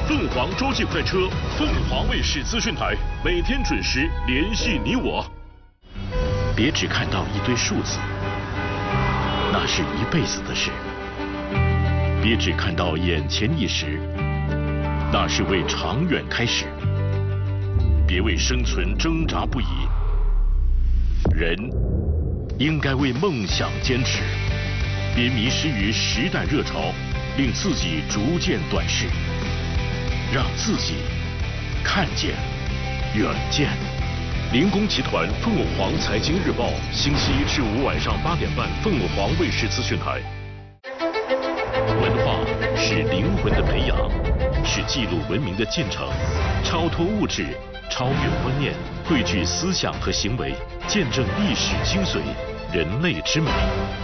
凤凰洲际快车，凤凰卫视资讯台，每天准时联系你我。别只看到一堆数字，那是一辈子的事；别只看到眼前一时，那是为长远开始。别为生存挣扎不已，人应该为梦想坚持。别迷失于时代热潮，令自己逐渐短视。让自己看见远见。灵工集团凤凰财经日报，星期一至五晚上8点半，凤凰卫视资讯台。文化是灵魂的培养，是记录文明的进程，超脱物质，超越观念，汇聚思想和行为，见证历史精髓，人类之美。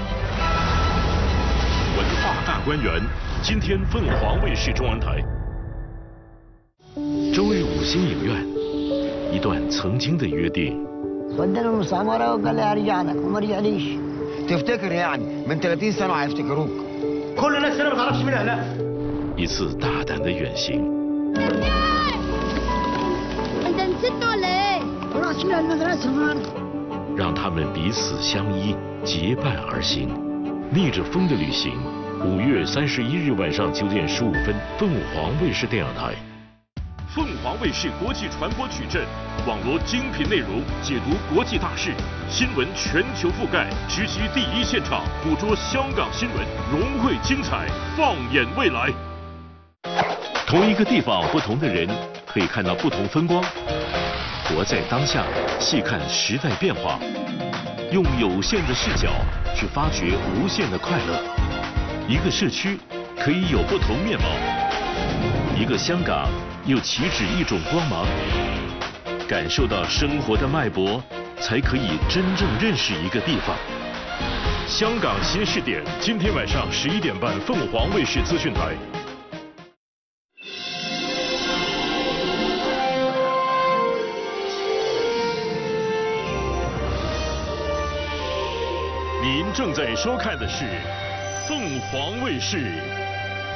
文化大观园，今天凤凰卫视中文台。周日5星影院，一段曾经的约定。 ودنا المستعمرة وقال لي هرجع لك وما رجعليش. تفتكر يعني من 30 سنة هيفتكروك. كل الناس هنا ما تعرفش مين اهلها. 一次大胆的远行。 انت نسيتنا ولا ايه؟ رحت من المدرسة النهارده. 让他们彼此相依，结伴而行，逆着风的旅行。5月31日晚上9点15分，凤凰卫视电影台。凤凰卫视国际传播矩阵，网罗精品内容，解读国际大事，新闻全球覆盖，直击第一现场，捕捉香港新闻，融汇精彩，放眼未来。同一个地方，不同的人，可以看到不同风光。活在当下，细看时代变化，用有限的视角去发掘无限的快乐。一个社区可以有不同面貌，一个香港又岂止一种光芒？感受到生活的脉搏，才可以真正认识一个地方。香港新视点，今天晚上11点半，凤凰卫视资讯台。您正在收看的是凤凰卫视